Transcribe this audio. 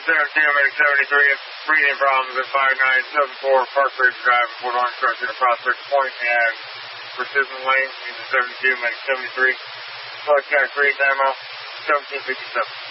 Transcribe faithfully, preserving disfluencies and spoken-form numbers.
seventeen, make seventy-three, breathing problems at five nine seven four Park Ridge Drive, Fort Orange, North Center, Prospect Point, and Precision Lane, into seventy-two, make seventy-three, plug cat three, time out, seventeen fifty-seven.